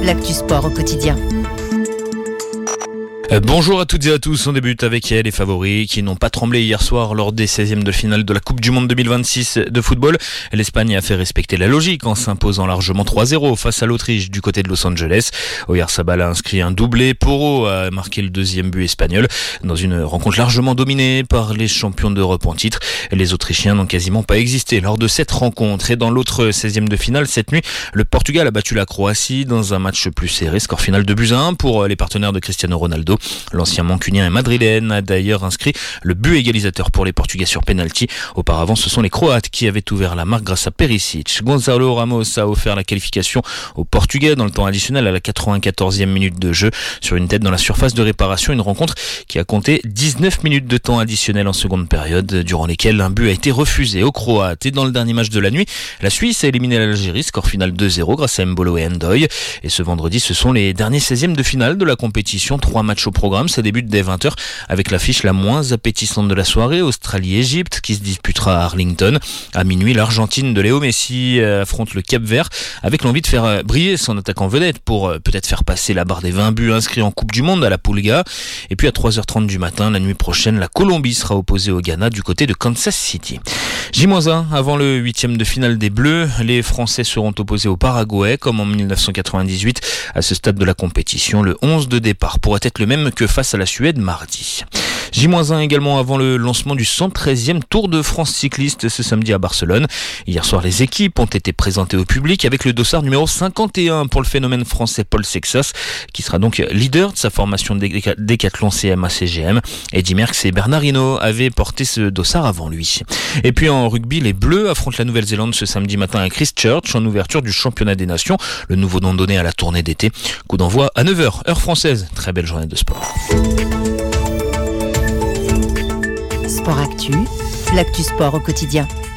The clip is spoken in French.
l'actu sport au quotidien. Bonjour à toutes et à tous, on débute avec les favoris qui n'ont pas tremblé hier soir lors des 16e de finale de la Coupe du Monde 2026 de football. L'Espagne a fait respecter la logique en s'imposant largement 3-0 face à l'Autriche du côté de Los Angeles. Oyarzabal a inscrit un doublé, Porro a marqué le deuxième but espagnol dans une rencontre largement dominée par les champions d'Europe en titre. Les Autrichiens n'ont quasiment pas existé lors de cette rencontre. Et dans l'autre 16e de finale cette nuit, le Portugal a battu la Croatie dans un match plus serré, score final 2-1 pour les partenaires de Cristiano Ronaldo. L'ancien mancunien et madrilène a d'ailleurs inscrit le but égalisateur pour les Portugais sur penalty. Auparavant, ce sont les Croates qui avaient ouvert la marque grâce à Perisic. Gonzalo Ramos a offert la qualification aux Portugais dans le temps additionnel à la 94e minute de jeu. Sur une tête dans la surface de réparation, une rencontre qui a compté 19 minutes de temps additionnel en seconde période, durant lesquelles un but a été refusé aux Croates. Et dans le dernier match de la nuit, la Suisse a éliminé l'Algérie, score final 2-0 grâce à Mbolo et Ndoye. Et ce vendredi, ce sont les derniers 16e de finale de la compétition. 3 matchs au programme. Ça débute dès 20h avec l'affiche la moins appétissante de la soirée, Australie-Égypte, qui se disputera à Arlington. À minuit, l'Argentine de Léo Messi affronte le Cap-Vert avec l'envie de faire briller son attaquant vedette pour peut-être faire passer la barre des 20 buts inscrits en Coupe du Monde à la Pulga. Et puis à 3h30 du matin, la nuit prochaine, la Colombie sera opposée au Ghana du côté de Kansas City. J-1 avant le 8e de finale des Bleus, les Français seront opposés au Paraguay comme en 1998. À ce stade de la compétition, le 11 de départ pourrait être le même que face à la Suède mardi. J-1 également avant le lancement du 113e Tour de France cycliste ce samedi à Barcelone. Hier soir, les équipes ont été présentées au public avec le dossard numéro 51 pour le phénomène français Paul Sexas, qui sera donc leader de sa formation Décathlon CMA-CGM. Eddy Merckx et Bernard Hinault avaient porté ce dossard avant lui. Et puis en rugby, les Bleus affrontent la Nouvelle-Zélande ce samedi matin à Christchurch en ouverture du championnat des nations, le nouveau nom donné à la tournée d'été. Coup d'envoi à 9h, heure française. Très belle journée de sport. Sport Actu, l'actu sport au quotidien.